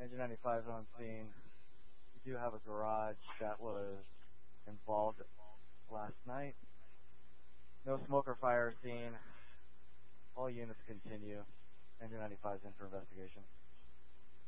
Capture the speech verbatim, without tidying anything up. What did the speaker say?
Engine ninety-five is on scene. We do have a garage that was involved last night. No smoke or fire seen. All units continue. Engine ninety-five is in for investigation.